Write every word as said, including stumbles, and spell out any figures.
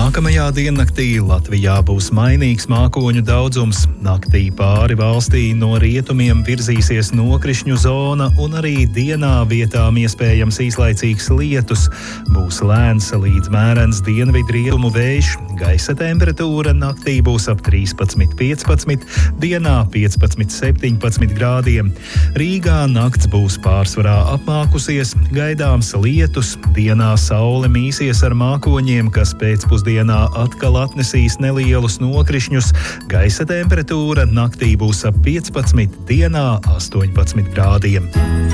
Nākamajā diennaktī Latvijā būs mainīgs mākoņu daudzums. Naktī pāri valstī no rietumiem virzīsies nokrišņu zona un arī dienā vietām iespējams īslaicīgs lietus. Būs lēns līdz mērens dienvidrietumu vējš. Gaisa temperatūra naktī būs ap trīspadsmit piecpadsmit, dienā piecpadsmit septiņpadsmit grādiem. Rīgā nakts būs pārsvarā apmākusies, gaidāms lietus, dienā saule mīsies ar mākoņiem, kas pēcpusdienā atkal atnesīs nelielus nokrišņus. Gaisa temperatūra naktī būs ap piecpadsmit, dienā astoņpadsmit grādiem.